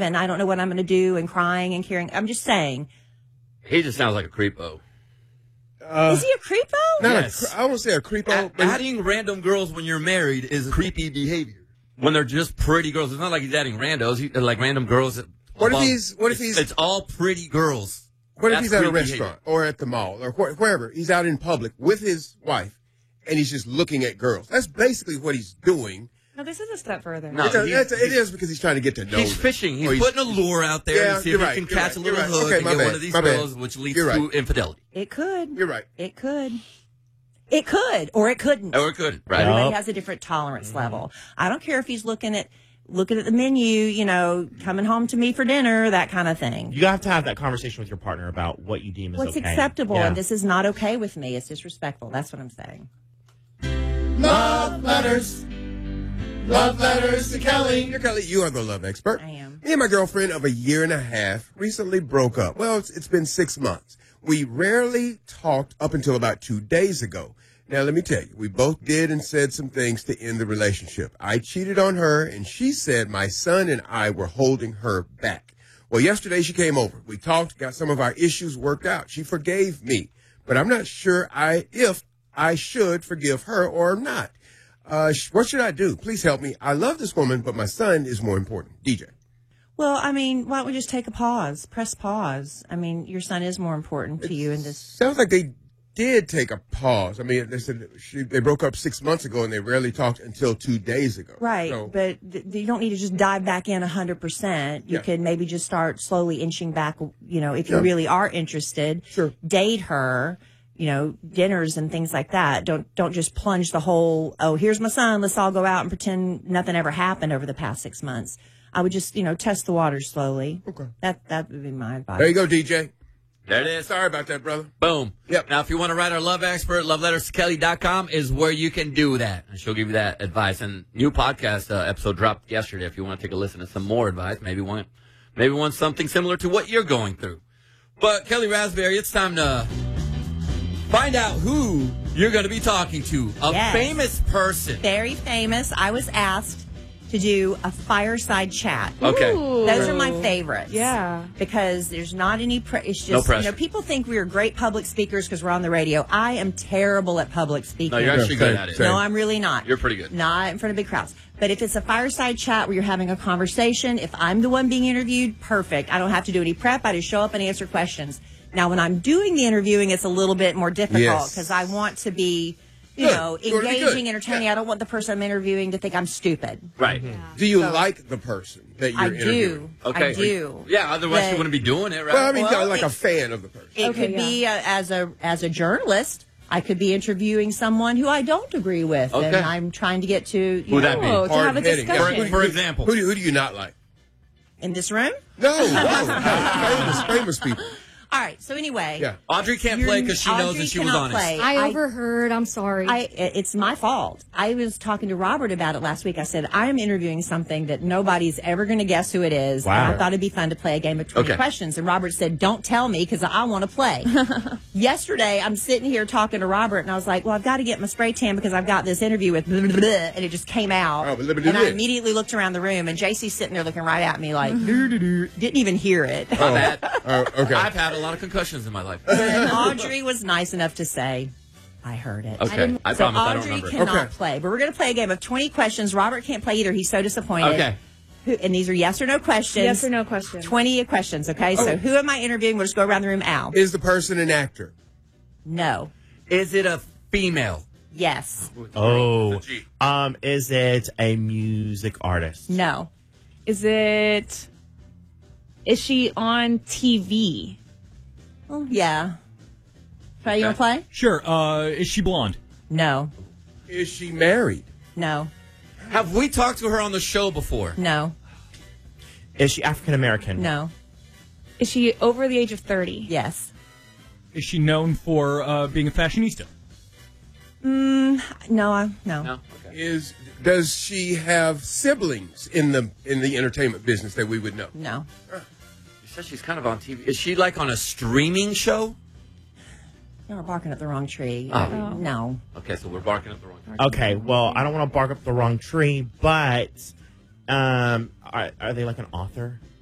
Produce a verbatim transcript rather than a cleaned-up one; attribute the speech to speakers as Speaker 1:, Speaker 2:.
Speaker 1: and I don't know what I'm going to do and crying and caring. I'm just saying.
Speaker 2: He just sounds like a creepo.
Speaker 3: Uh,
Speaker 1: is he a creepo?
Speaker 3: Not
Speaker 2: Yes.
Speaker 3: a, I won't say a creepo.
Speaker 2: A-
Speaker 3: but
Speaker 2: adding random girls when you're married is creepy behavior. When they're just pretty girls. It's not like he's adding randos. He, like random girls.
Speaker 3: What if
Speaker 2: above.
Speaker 3: he's? What if
Speaker 2: It's-
Speaker 3: he's?
Speaker 2: It's all pretty girls.
Speaker 3: What if
Speaker 2: That's
Speaker 3: he's at a
Speaker 2: creepy
Speaker 3: restaurant or at the mall or wh- wherever? He's out in public with his wife, and he's just looking at girls. That's basically what he's doing.
Speaker 4: No, this is a step further.
Speaker 2: No,
Speaker 3: It's a-
Speaker 2: he-
Speaker 3: it's a- it is because he's trying to get to know
Speaker 2: He's
Speaker 3: them.
Speaker 2: fishing. He's,
Speaker 3: Or
Speaker 2: putting a lure out there
Speaker 3: Yeah,
Speaker 2: to see
Speaker 3: you're
Speaker 2: if
Speaker 3: right,
Speaker 2: he can
Speaker 3: you're
Speaker 2: catch
Speaker 3: right,
Speaker 2: a
Speaker 3: you're
Speaker 2: little
Speaker 3: right.
Speaker 2: hook
Speaker 3: Okay,
Speaker 2: and
Speaker 3: my
Speaker 2: get
Speaker 3: bad,
Speaker 2: one of these
Speaker 3: my bad.
Speaker 2: girls, which leads
Speaker 3: You're
Speaker 2: to
Speaker 3: right.
Speaker 2: infidelity.
Speaker 1: It could.
Speaker 3: You're right.
Speaker 1: It could. It could, or it couldn't.
Speaker 2: Or it could. Right.
Speaker 1: Everybody
Speaker 5: Yep.
Speaker 1: has a different tolerance level. I don't care if he's looking at looking at the menu, you know, coming home to me for dinner, that kind of thing.
Speaker 5: You have to have that conversation with your partner about what you deem as
Speaker 1: What's
Speaker 5: okay.
Speaker 1: acceptable,
Speaker 5: Yeah.
Speaker 1: and this is not okay with me. It's disrespectful. That's what I'm saying.
Speaker 3: Love letters. Love letters to Kelly. You're Kelly. You are the love expert.
Speaker 1: I am.
Speaker 3: Me and my girlfriend of a year and a half recently broke up. Well, it's, it's been six months. We rarely talked up until about two days ago. Now, let me tell you, we both did and said some things to end the relationship. I cheated on her, and she said my son and I were holding her back. Well, yesterday she came over. We talked, got some of our issues worked out. She forgave me, but I'm not sure I if I should forgive her or not. Uh, sh- what should I do? Please help me. I love this woman, but my son is more important. D J.
Speaker 1: Well, I mean, why don't we just take a pause? Press pause. I mean, your son is more important to you in this.
Speaker 3: Sounds like they did take a pause. I mean, they said she, they broke up six months ago and they rarely talked until two days ago.
Speaker 1: Right,
Speaker 3: So,
Speaker 1: but th- you don't need to just dive back in one hundred percent. You
Speaker 3: Yeah.
Speaker 1: could maybe just start slowly inching back, you know, if you
Speaker 3: Yeah.
Speaker 1: really are interested.
Speaker 3: Sure.
Speaker 1: Date her, you know, dinners and things like that. Don't don't just plunge the whole, oh, here's my son, let's all go out and pretend nothing ever happened over the past six months. I would just, you know, test the waters slowly.
Speaker 3: Okay.
Speaker 1: That that would be my advice.
Speaker 3: there you go, D J.
Speaker 2: There it is.
Speaker 3: Sorry about that, brother.
Speaker 2: Boom.
Speaker 3: Yep.
Speaker 2: Now, if you want to write our love expert, love letters to kelly dot com is where you can do that. And she'll give you that advice. And new podcast uh, episode dropped yesterday. If you want to take a listen to some more advice, maybe want, maybe want something similar to what you're going through. But Kelly Raspberry, it's time to find out who you're going to be talking to. A
Speaker 1: Yes.
Speaker 2: famous person.
Speaker 1: Very famous. I was asked to do a fireside chat.
Speaker 2: Okay.
Speaker 4: Ooh.
Speaker 1: Those are my favorites.
Speaker 4: Yeah.
Speaker 1: Because there's not any, pre- it's just,
Speaker 2: No pressure.
Speaker 1: you know, people think we are great public speakers because we're on the radio. I am terrible at public speaking.
Speaker 2: No, you're actually
Speaker 3: Yeah,
Speaker 2: good
Speaker 3: same,
Speaker 2: at it.
Speaker 3: same.
Speaker 1: No, I'm really not.
Speaker 2: You're pretty good.
Speaker 1: Not in front of big crowds. But if it's a fireside chat where you're having a conversation, if I'm the one being interviewed, perfect. I don't have to do any prep. I just show up and answer questions. Now, when I'm doing the interviewing, it's a little bit more difficult
Speaker 3: Yes.
Speaker 1: because I want to be, you
Speaker 3: Good.
Speaker 1: know,
Speaker 3: You wanna be good.
Speaker 1: engaging, entertaining. I don't want the person I'm interviewing to think I'm stupid.
Speaker 2: Right.
Speaker 3: Do you like the person that you're
Speaker 1: I
Speaker 3: interviewing?
Speaker 1: do.
Speaker 2: Okay.
Speaker 1: I do.
Speaker 2: Yeah, otherwise
Speaker 1: But
Speaker 2: you wouldn't be doing it, right?
Speaker 3: Well, I mean,
Speaker 1: Well,
Speaker 3: like
Speaker 1: it-
Speaker 3: a fan of the person.
Speaker 1: It
Speaker 4: Okay,
Speaker 1: could
Speaker 4: yeah.
Speaker 1: be uh, as a as a journalist. I could be interviewing someone who I don't agree with, and
Speaker 2: Okay.
Speaker 1: I'm trying to get to you
Speaker 2: Who'd
Speaker 1: know,
Speaker 2: that be?
Speaker 4: Oh, to have a
Speaker 3: Hard-heading. Yeah,
Speaker 4: discussion.
Speaker 3: who-
Speaker 2: For
Speaker 3: who-
Speaker 2: example.
Speaker 3: Who do, who do you not like?
Speaker 1: in this room.
Speaker 3: No, no, no famous, famous people.
Speaker 1: All right. So anyway,
Speaker 3: Yeah.
Speaker 2: Audrey can't
Speaker 1: you're-
Speaker 2: play because she knows
Speaker 1: Audrey
Speaker 2: that she was
Speaker 1: cannot
Speaker 2: honest.
Speaker 1: play.
Speaker 6: I overheard. I'm sorry.
Speaker 1: I, it's my fault. I was talking to Robert about it last week. I said, I am interviewing something that nobody's ever going to guess who it is.
Speaker 5: Wow.
Speaker 1: And I thought it'd be fun to play a game of twenty
Speaker 2: Okay.
Speaker 1: questions. And Robert said, don't tell me because I want to play. Yesterday, I'm sitting here talking to Robert and I was like, well, I've got to get my spray tan because I've got this interview with blah, blah, blah, and it just came out.
Speaker 3: Oh, blah, blah, blah,
Speaker 1: and I
Speaker 3: blah.
Speaker 1: immediately looked around the room and J C's sitting there looking right at me like, doo, doo, doo. Didn't even hear it.
Speaker 2: My bad.
Speaker 3: Oh, okay.
Speaker 2: I've had a lot of concussions in my life.
Speaker 1: And Audrey was nice enough to say, I heard it.
Speaker 2: Okay. I,
Speaker 1: So
Speaker 2: promise I don't
Speaker 1: Audrey
Speaker 2: remember.
Speaker 1: cannot
Speaker 3: Okay.
Speaker 1: play, but we're going to play a game of twenty questions. Robert can't play either. He's so disappointed.
Speaker 2: Okay.
Speaker 1: Who, and these are yes or no questions.
Speaker 4: Yes or no question.
Speaker 1: twenty questions, okay? So
Speaker 3: Okay.
Speaker 1: who am I interviewing? We'll just go around the room. Al.
Speaker 3: Is the person an actor?
Speaker 1: No.
Speaker 2: Is it a female?
Speaker 1: Yes.
Speaker 5: Oh,
Speaker 2: G.
Speaker 5: um, is it a music artist?
Speaker 1: No.
Speaker 4: Is it? Is she on T V?
Speaker 1: Well, yeah. Try, you want to
Speaker 2: Okay.
Speaker 1: play?
Speaker 7: Sure. Uh, is she blonde?
Speaker 1: No.
Speaker 3: Is she married?
Speaker 1: No.
Speaker 2: Have we talked to her on the show before?
Speaker 1: No.
Speaker 5: Is she African American?
Speaker 1: No.
Speaker 4: Is she over the age of thirty?
Speaker 1: Yes.
Speaker 7: Is she known for uh, being a fashionista?
Speaker 1: Mm, no, I, no.
Speaker 2: No. Okay.
Speaker 3: Is does she have siblings in the in the entertainment business that we would know?
Speaker 1: No.
Speaker 2: You said she's kind of on T V. Is she like on a streaming show?
Speaker 1: You were barking at the wrong tree.
Speaker 2: Oh.
Speaker 1: No.
Speaker 2: Okay, so we're barking up the wrong tree.
Speaker 5: Okay, well, I don't want to bark up the wrong tree, but um, are, are they like an author?